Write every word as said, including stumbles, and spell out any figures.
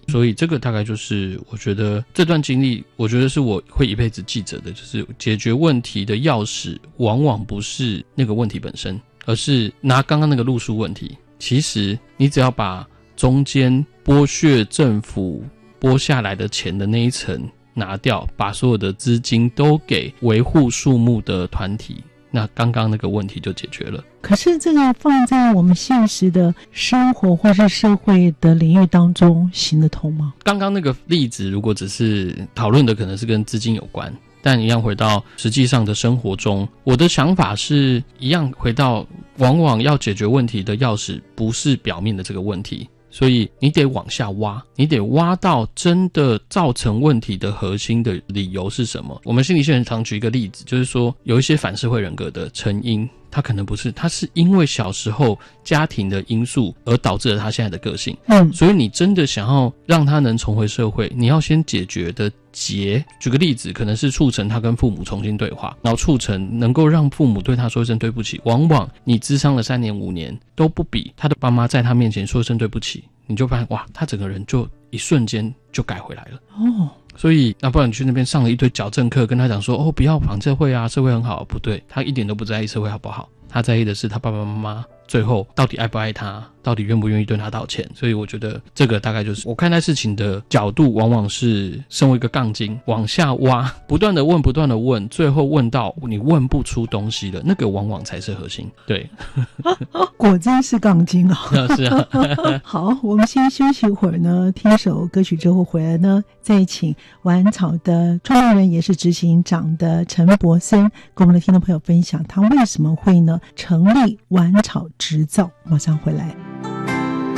所以这个大概就是我觉得这段经历，我觉得是我会一辈子记着的，就是解决问题的钥匙往往不是那个问题本身，而是拿刚刚那个路数问题，其实你只要把中间剥削政府拨下来的钱的那一层拿掉，把所有的资金都给维护树木的团体，那刚刚那个问题就解决了。 可是这个放在我们现实的生活或是社会的领域当中行得通吗？ 刚刚那个例子如果只是讨论的可能是跟资金有关，但一样回到实际上的生活中，我的想法是一样回到往往要解决问题的钥匙不是表面的这个问题，所以你得往下挖，你得挖到真的造成问题的核心的理由是什么。我们心理学很常举一个例子，就是说有一些反社会人格的成因，他可能不是，他是因为小时候家庭的因素而导致了他现在的个性。嗯，所以你真的想要让他能重回社会，你要先解决的结。举个例子，可能是促成他跟父母重新对话，然后促成能够让父母对他说一声对不起。往往你諮商了三年五年都不比他的爸妈在他面前说一声对不起，你就发现哇，他整个人就一瞬间就改回来了。哦，所以那不然你去那边上了一堆矫正课，跟他讲说哦不要反社会啊，社会很好，不对，他一点都不在意社会好不好，他在意的是他爸爸妈妈最后到底爱不爱他，到底愿不愿意对他道歉。所以我觉得这个大概就是我看待事情的角度，往往是身为一个杠精往下挖，不断的问不断的问，最后问到你问不出东西了，那个往往才是核心。对果真是杠精啊是啊好，我们先休息一会儿呢，听首歌曲之后回来呢，再请晚草的创办人也是执行长的陈柏森跟我们的听众朋友分享他为什么会呢成立晚草植造。马上回来。